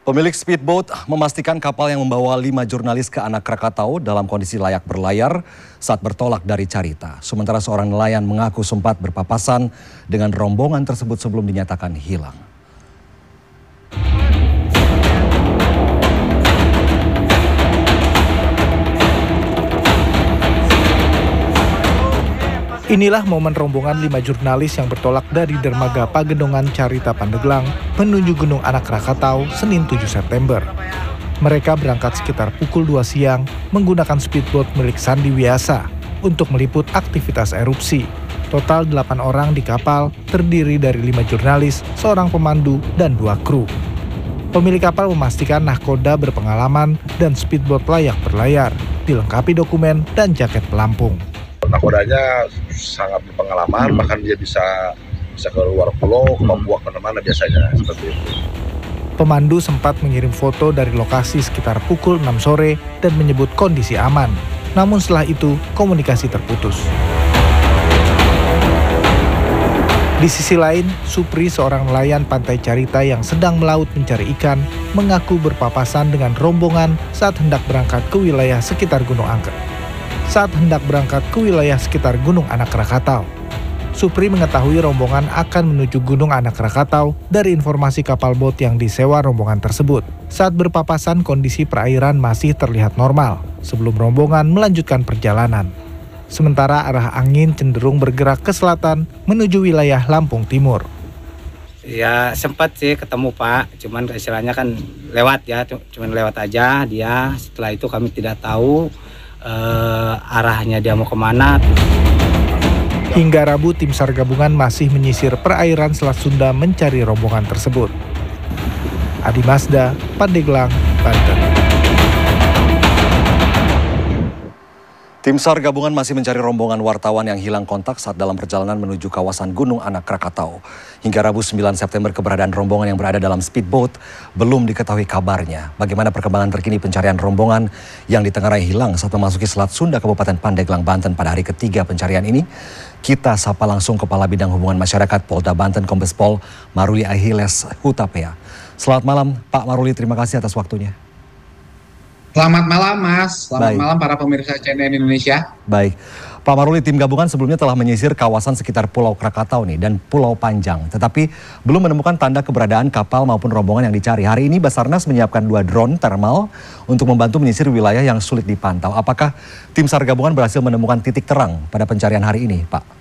Pemilik speedboat memastikan kapal yang membawa 5 jurnalis ke Anak Krakatau dalam kondisi layak berlayar saat bertolak dari Carita. Sementara seorang nelayan mengaku sempat berpapasan dengan rombongan tersebut sebelum dinyatakan hilang. Inilah momen rombongan 5 jurnalis yang bertolak dari dermaga Pagendongan Carita Pandeglang menuju Gunung Anak Krakatau Senin 7 September. Mereka berangkat sekitar pukul 2 siang menggunakan speedboat milik Sandi Wiasa untuk meliput aktivitas erupsi. Total 8 orang di kapal terdiri dari 5 jurnalis, seorang pemandu, dan 2 kru. Pemilik kapal memastikan nahkoda berpengalaman dan speedboat layak berlayar, dilengkapi dokumen dan jaket pelampung. Nahkodanya sangat berpengalaman, bahkan dia bisa ke luar pulau, ke Papua, kemana-mana biasanya seperti itu. Pemandu sempat mengirim foto dari lokasi sekitar pukul 6 sore dan menyebut kondisi aman. Namun setelah itu komunikasi terputus. Di sisi lain, Supri, seorang nelayan pantai Carita yang sedang melaut mencari ikan, mengaku berpapasan dengan rombongan saat hendak berangkat ke wilayah sekitar Gunung Angker. Saat hendak berangkat ke wilayah sekitar Gunung Anak Krakatau, Supri mengetahui rombongan akan menuju Gunung Anak Krakatau dari informasi kapal bot yang disewa rombongan tersebut. Saat berpapasan, kondisi perairan masih terlihat normal sebelum rombongan melanjutkan perjalanan. Sementara arah angin cenderung bergerak ke selatan menuju wilayah Lampung Timur. Ya sempat sih ketemu Pak, cuman istilahnya kan lewat ya, cuman lewat aja dia. Setelah itu kami tidak tahu arahnya dia mau kemana. Hingga Rabu, tim SAR gabungan masih menyisir perairan Selat Sunda mencari rombongan tersebut. Adi Mazda, Pandeglang, Banten. Tim SAR gabungan masih mencari rombongan wartawan yang hilang kontak saat dalam perjalanan menuju kawasan Gunung Anak Krakatau. Hingga Rabu 9 September keberadaan rombongan yang berada dalam speedboat belum diketahui kabarnya. Bagaimana perkembangan terkini pencarian rombongan yang ditengarai hilang saat memasuki Selat Sunda Kabupaten Pandeglang, Banten pada hari ketiga pencarian ini? Kita sapa langsung Kepala Bidang Hubungan Masyarakat Polda Banten Kombes Pol Maruli Ahiles Hutapea. Selamat malam Pak Maruli, terima kasih atas waktunya. Selamat malam Mas, selamat malam para pemirsa CNN Indonesia. Baik, Pak Maruli, tim gabungan sebelumnya telah menyisir kawasan sekitar Pulau Krakatau nih dan Pulau Panjang, tetapi belum menemukan tanda keberadaan kapal maupun rombongan yang dicari. Hari ini Basarnas menyiapkan 2 drone thermal untuk membantu menyisir wilayah yang sulit dipantau. Apakah tim SAR gabungan berhasil menemukan titik terang pada pencarian hari ini, Pak?